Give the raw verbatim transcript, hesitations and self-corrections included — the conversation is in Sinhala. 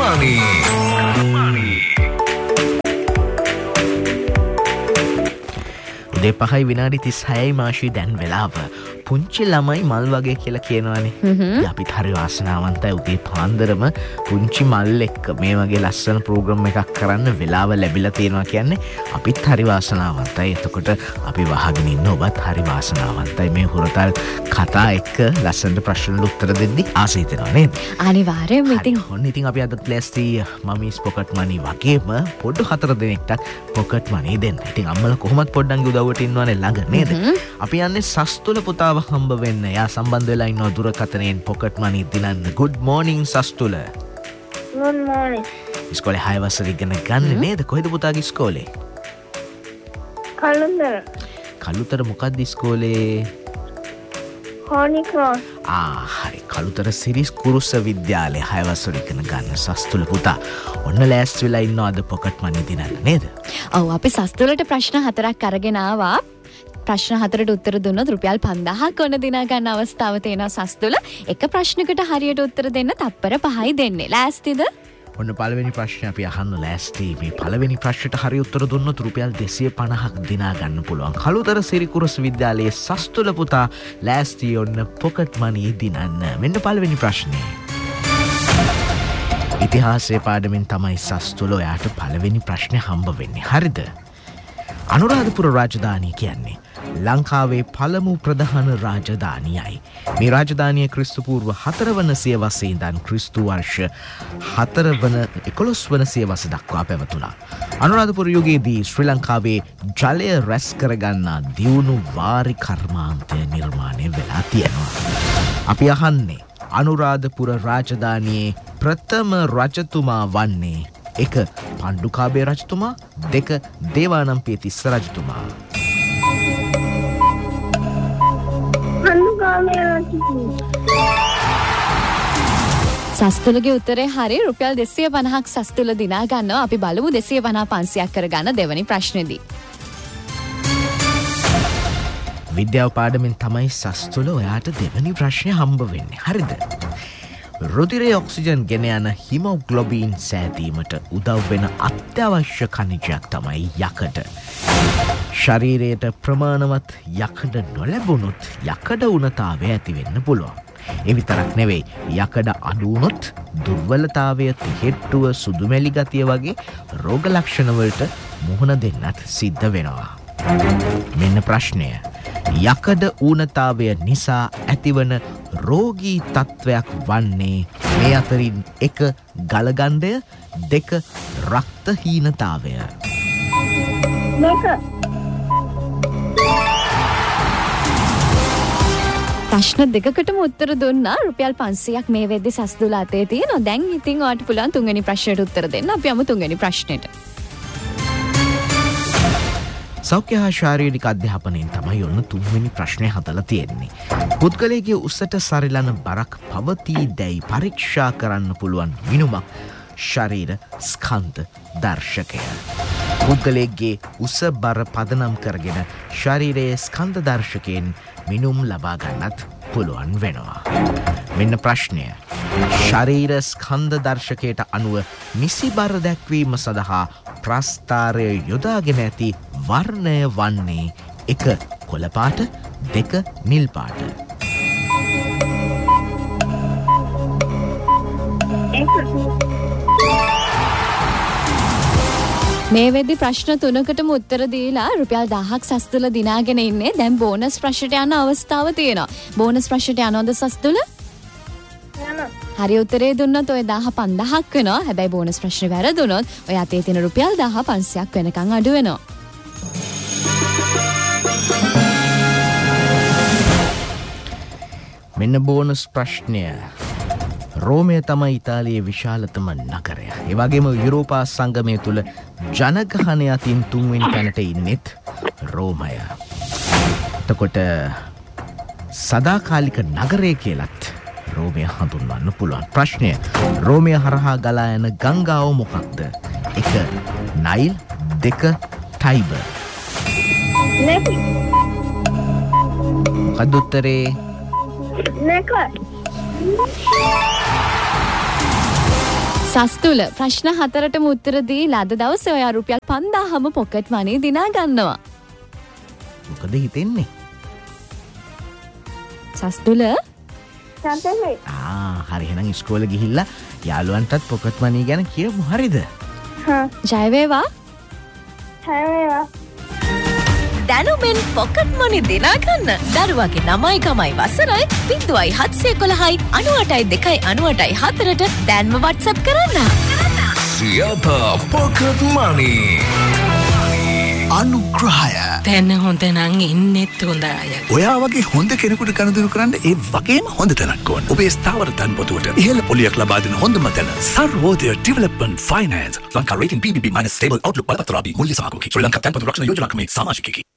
Money. Money. උදේ පහයි විනාඩි තිස්හයයි මාෂී දැන් වෙලාව. පුංචි ළමයි මල් වගේ කියලා කියනවානේ. අපිත් හරි වාසනාවන්තයි උදේ පාන්දරම පුංචි මල් එක්ක මේ වගේ ලස්සන ප්‍රෝග්‍රෑම් එකක් කරන්න වෙලාව ලැබිලා තියෙනවා කියන්නේ අපිත් හරි වාසනාවන්තයි. එතකොට අපි වහගෙන ඉන්න ඔබත් හරි වාසනාවන්තයි. මේ හුරතල් කතා එක්ක ලස්සනට ප්‍රශ්නවලට උත්තර දෙන්න ආස හිතෙනවා නේද? අනිවාර්යයෙන්ම. ඉතින් ඔන්න ඉතින් අපි අදත් ලෑස්ති මමීස් පොකට් මනි වගේම පොඩ්ඩ හතර දෙනෙක්ට පොකට් මනි දෙන්න. ඉතින් අම්මලා කොහොමත් පොඩ්ඩන්ගේ උදව්වට ඉන්නවනේ ළඟ නේද? අපි යන්නේ සස්තුල පුතාව හම්බ වෙන්න. යා සම්බන්ධ වෙලා ඉන්නවා දුරකථනයෙන් පොකට් මනි දිනන්න. good morning සස්තුල. good morning. ඉස්කෝලේ හය වසර ඉගෙන ගන්න නේද? කොහෙද පුතාගේ ඉස්කෝලේ? කළුතර. කළුතර මොකක්ද ඉස්කෝලේ? Holy Cross. ආ හරි. කළුතර සිරිස් කුරුස විද්‍යාලය හය වසර ඉගෙන ගන්න සස්තුල පුතා. ඔන්න ලෑස්ති වෙලා ඉන්නවද පොකට් මනි දිනන්න නේද? ඔව් අපි සස්තුලට ප්‍රශ්න හතරක් අරගෙන ආවා. ප්‍රශ්න හතරට උත්තර දුන්නොත් රුපියල් පන්දාහක් ඔන්න දිනා ගන්න අවස්ථාව තියෙනවා සස්තුල. එක ප්‍රශ්නකට හරියට උත්තර දෙන්න තප්පර පහයි දෙන්නේ. ලෑස්තිද? ඔන්න පළවෙනි ප්‍රශ්නේ අපි අහන්න ලෑස්ති. මේ පළවෙනි ප්‍රශ්නට හරි උත්තර දුන්නොත් රුපියල් දෙසිය පනහක් දිනා ගන්න පුළුවන්. කළුතර සිරිකුරුස් විද්‍යාලයේ සස්තුල පුතා ලෑස්ති ඔන්න පොකට් මනි දිනන්න. මෙන්න පළවෙනි ප්‍රශ්නේ. ඉතිහාසයේ පාඩමෙන් තමයි සස්තුල ඔයාට පළවෙනි ප්‍රශ්නේ හම්බ වෙන්නේ. හරිද? අනුරාධපුර රාජධානිය කියන්නේ ලංකාවේ පළමු ප්‍රධාන රාජධානියයි. මේ රාජධානිය ක්‍රිස්තු පූර්ව හතරවන සියවසේ ඉඳන් ක්‍රිස්තු වර්ෂ හතරවන එකොළොස් වන සියවස දක්වා පැවතුණා. අනුරාධපුර යුගයේදී ශ්‍රී ලංකාවේ ජලය රැස් කරගන්නා දියුණු වාරි කර්මාන්තය නිර්මාණය වෙලා තියෙනවා. අපි අහන්නේ අනුරාධපුර රාජධානියේ ප්‍රථම රජතුමා වන්නේ එක පණ්ඩුකාභය රජතුමා, දෙක දේවානම්පියතිස්ස රජතුමා. පණ්ඩුකාභය රජතුමා. සස්තුලගේ උත්තරේ හරි. රුපියල් දෙසිය පනහක් සස්තුල දිනා ගන්නවා. අපි බලමු දෙසිය පනහ පන්සියයක් කරගන්න දෙවනි ප්‍රශ්නේදී. විද්‍යාව පාඩමෙන් තමයි සස්තුල ඔයාට දෙවනි ප්‍රශ්නය හම්බ වෙන්නේ. හරිද? රුධිරයේ ඔක්සිජන් ගෙන යන හිමොග්ලොබීන් සෑදීමට උදව් වෙන අත්‍යවශ්‍ය khනිජයක් තමයි යකඩ. ශරීරයට ප්‍රමාණවත් යකඩ නොලැබුණොත් යකඩ උණතාවය ඇති වෙන්න පුළුවන්. ඒ විතරක් නෙවෙයි, යකඩ අඩු වුණොත් දුර්වලතාවය, තිහෙට්ටුව, සුදුමැලි ගතිය වගේ රෝග ලක්ෂණ වලට මුහුණ දෙන්නත් සිද්ධ වෙනවා. මෙන්න ප්‍රශ්නය. යකඩ ඌනතාවය නිසා ඇතිවන රෝගී තත්ත්වයක් වන්නේ මේ අතරින් එක ගලගණ්ඩය, දෙක රක්තහීනතාවය. මේක ප්‍රශ්න දෙකකටම උත්තර දුන්නා. රුපියල් පන්සියයක් මේ වෙද්දි සස්තුල අතේ තියෙනවා. දැන් ඉතින් ඔයාලට පුළුවන් තුන්වෙනි ප්‍රශ්නෙට උත්තර දෙන්න. අපි යමු තුන්වෙනි ප්‍රශ්නෙට. සෞඛ්‍ය හා ශාරීරික අධ්‍යාපනයෙන් තමයි ඔන්න තුන්වෙනි ප්‍රශ්නය හදලා තියෙන්නේ. පුද්ගලයාගේ උසට සරිලන බරක් පවතී දැයි පරීක්ෂා කරන්න පුළුවන් මිනුමක් ශරීර ස්කන්ධ දර්ශකය. පුද්ගලයාගේ උස බර පදනම් කරගෙන ශරීරයේ ස්කන්ධ දර්ශකයෙන් මිනුම් ලබා ගන්නත් පුළුවන් වෙනවා. මෙන්න ප්‍රශ්නය. ශරීර ස්කන්ධ දර්ශකයට අනුව නිසි බර දැක්වීම සඳහා ප්‍රස්ථාරය යොදාගෙන ඇති වර්ණය වන්නේ එක කොළ පාට, දෙක නිල් පාට. මේ වෙද්දි ප්‍රශ්න තුනකටම උත්තර දීලා රුපියල් දහයක් සස්තුල දිනාගෙන ඉන්නේ. දැන් බෝනස් ප්‍රශ්නට යන අවස්ථාව තියෙනවා. බෝනස් ප්‍රශ්නට යනවද සස්තුල? හරි උත්තරේ දුන්නොත් ඔය දහ පන්දාහක් වෙනවා. හැබැයි බෝනස් ප්‍රශ්නේ වැරදුනොත් ඔය අතේ තියෙන රුපියල් දහ පන්සියයක් වෙනකන් අඩු වෙනවා. මෙන්න බෝනස් ප්‍රශ්නය. රෝමය තමයි ඉතාලියේ විශාලතම නගරය. ඒ වගේම යුරෝපා සංගමය තුල ජනගහනය අතින් තුන්වෙනි තැනට ඉන්නෙත් රෝමය. එතකොට සදාකාලික නගරය කියලත් රෝමය හඳුන්වන්න පුළුවන්. ප්‍රශ්නය. රෝමය හරහා ගලා යන ගංගාව මොකක්ද? එක නයිල්, දෙක ටයිබර්. මොකක්ද උත්තරේ? සස්තුල ප්‍රශ්න හතරටම උත්තර දීලා අද දවසේ ඔයා රුපියල් පන්දාහම පොකට් මනි දිනා ගන්නවා. මොකද හිතෙන්නේ? සස්තුල සතෙයි. ආ හරි එහෙනම් ඉස්කෝලේ ගිහිල්ලා යාළුවන්ටත් පොකට් මනි ගැන කියමු හරිද? හා. ජය වේවා. හැවේවා. දැනුමෙන් පොකට් මනි දිනා ගන්න. දරුවගේ නමයි ගමයි වසරයි බිංදුවයි හත්සිය එකොළහයි අනූඅටයි දෙකයි අනූඅටයි හතරට දැන්ම WhatsApp කරන්න. සියත පොකට් මනි. අනුග්‍රහය. තැන හොඳ නං ඉන්නෙත් හොඳ අය. ඔයා වගේ හොඳ කෙනෙකුට කනදුරු කරන්න ඒ වගේම හොඳ තැනක් ඕන. ඔබේ ස්ථාවර ධනපොතුවට ඉහළ පොලියක් ලබා දෙන හොඳම තැන Sarvodaya development finance. Lanka rating B B B- stable outlook බලපත්‍රාභි මුල්‍ය සහගෝකී ශ්‍රී ලංකා ධනපොතු රක්ෂණ යෝජනා කමේ සමාජිකයෙකි.